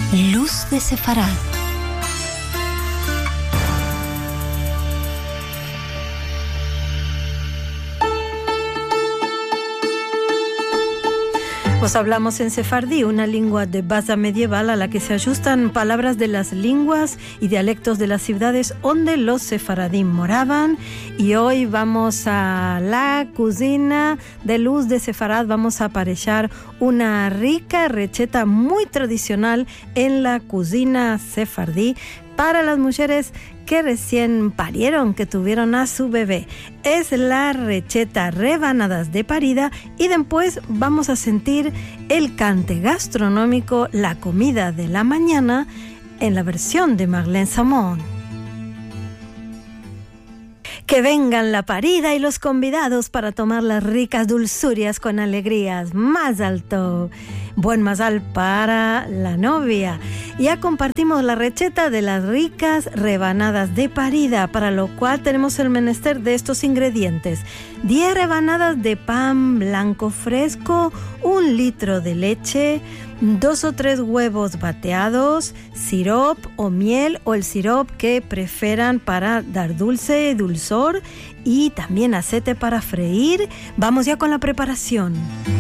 Luz de Sefarad. Pues hablamos en sefardí, una lengua de base medieval a la que se ajustan palabras de las lenguas y dialectos de las ciudades donde los sefaradim moraban. Y hoy vamos a la cocina de Luz de Sefarad. Vamos a aparechar una rica receta muy tradicional en la cocina sefardí para las mujeres que recién parieron, que tuvieron a su bebé. Es la receta rebanadas de parida y después vamos a sentir el cante gastronómico, la comida de la mañana, en la versión de Marlene Samón. Que vengan la parida y los convidados para tomar las ricas dulzurias con alegrías. Más alto. Buen mazal para la novia. Ya compartimos la receta de las ricas rebanadas de parida, para lo cual tenemos el menester de estos ingredientes: 10 rebanadas de pan blanco fresco, 1 litro de leche, 2 o 3 huevos bateados, sirop o miel o el sirop que prefieran para dar dulzor, y también aceite para freír. Vamos ya con la preparación.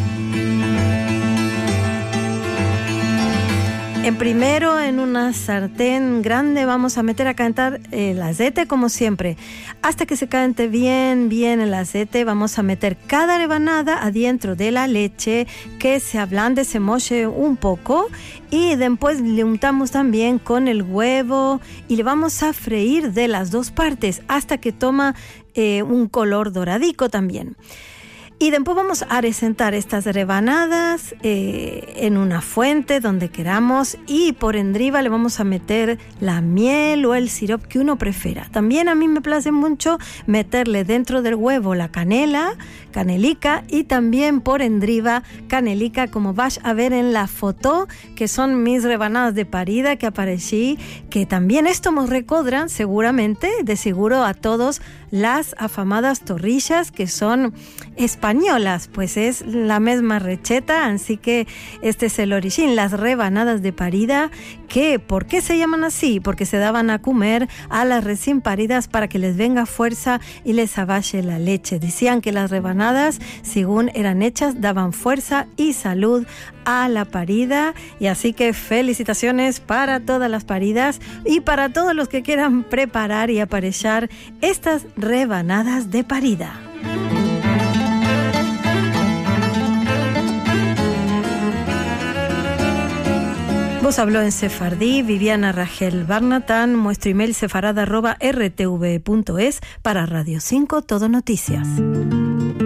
Primero, en una sartén grande vamos a meter a calentar el aceite, como siempre. Hasta que se caliente bien el aceite, vamos a meter cada rebanada adentro de la leche, que se ablande, se moche un poco, y después le untamos también con el huevo y le vamos a freír de las dos partes hasta que toma un color doradico también. Y después vamos a resentar estas rebanadas en una fuente donde queramos, y por encima le vamos a meter la miel o el sirope que uno prefiera. También a mí me place mucho meterle dentro del huevo la canelica, y también por encima canelica, como vas a ver en la foto, que son mis rebanadas de parida que aparecí, que también esto nos recordran seguramente, de seguro a todos, las afamadas torrillas que son españolas, pues es la misma receta, así que este es el origen, las rebanadas de parida, que ¿por qué se llaman así? Porque se daban a comer a las recién paridas para que les venga fuerza y les abache la leche. Decían que las rebanadas, según eran hechas, daban fuerza y salud a la parida, y así que felicitaciones para todas las paridas y para todos los que quieran preparar y aparechar estas rebanadas de parida. Vos habló en sefardí Viviana Rachel Barnatán. Nuestro email sefarad@rtv.es. Para Radio 5 Todo Noticias.